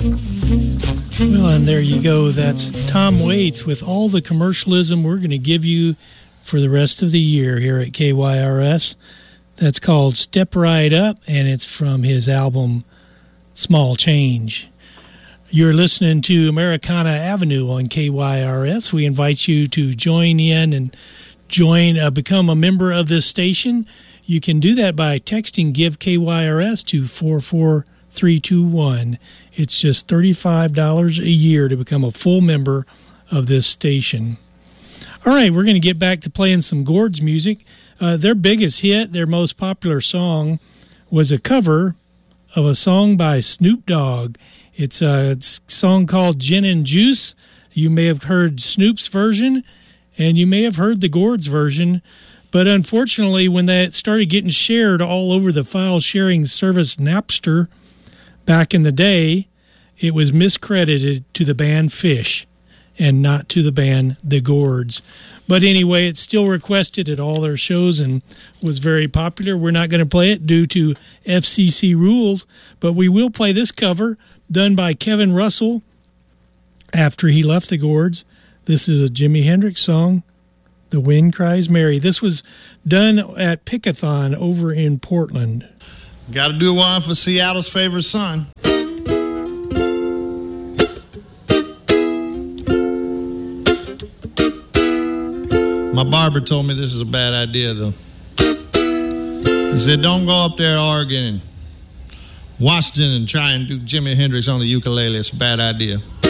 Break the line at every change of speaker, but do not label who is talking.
Well, and there you go. That's Tom Waits with all the commercialism we're going to give you for the rest of the year here at KYRS. That's called Step Right Up, and it's from his album Small Change. You're listening to Americana Avenue on KYRS. We invite you to join in and become a member of this station. You can do that by texting Give KYRS to 44321. It's just $35 a year to become a full member of this station. All right, we're going to get back to playing some Gord's music. Their biggest hit, their most popular song, was a cover of a song by Snoop Dogg. It's a song called Gin and Juice. You may have heard Snoop's version, and you may have heard the Gord's version. But unfortunately, when that started getting shared all over the file-sharing service Napster back in the day, it was miscredited to the band Fish and not to the band The Gords. But anyway, it's still requested at all their shows and was very popular. We're not going to play it due to FCC rules, but we will play this cover done by Kevin Russell after he left the Gords. This is a Jimi Hendrix song, The Wind Cries Mary. This was done at Pickathon over in Portland.
Got to do one for Seattle's favorite son. My barber told me this is a bad idea, though. He said, don't go up there to Oregon and Washington and try and do Jimi Hendrix on the ukulele. It's a bad idea.